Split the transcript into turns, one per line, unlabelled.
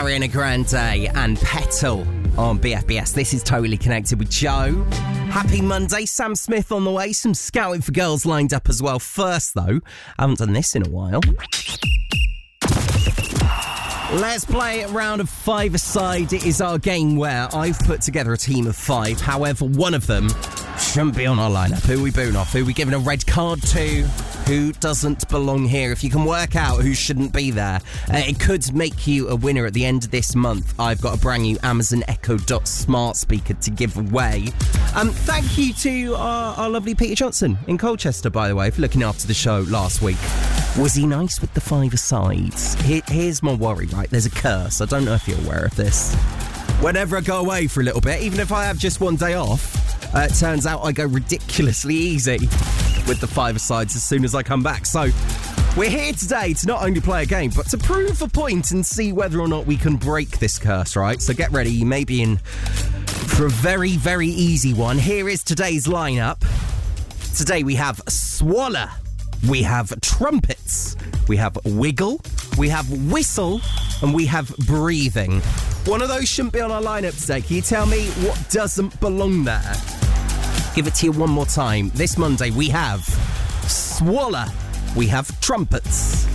Ariana Grande and Petal on BFBS. This is Totally Connected with Joe. Happy Monday. Sam Smith on the way. Some scouting for girls lined up as well. First, though, I haven't done this in a while. Let's play a round of five-a-side. It is our game where I've put together a team of five. However, one of them shouldn't be on our lineup. Who are we booing off? Who are we giving a red card to? Who doesn't belong here? If you can work out who shouldn't be there, it could make you a winner at the end of this month. I've got a brand new Amazon Echo Dot smart speaker to give away. Thank you to our lovely Peter Johnson in Colchester, by the way, for looking after the show last week. Was he nice with the five-a-sides? Here's my worry, right? There's a curse. I don't know if you're aware of this. Whenever I go away for a little bit, even if I have just one day off, it turns out I go ridiculously easy with the five-a-sides as soon as I come back. So we're here today to not only play a game, but to prove a point and see whether or not we can break this curse, right? So get ready. You may be in for a very, very easy one. Here is today's lineup. Today we have Swallow. We have Trumpets. We have Wiggle. We have Whistle. And we have Breathing. One of those shouldn't be on our lineup today. Can you tell me what doesn't belong there? Give it to you one more time. This Monday we have Swallow. We have Trumpets.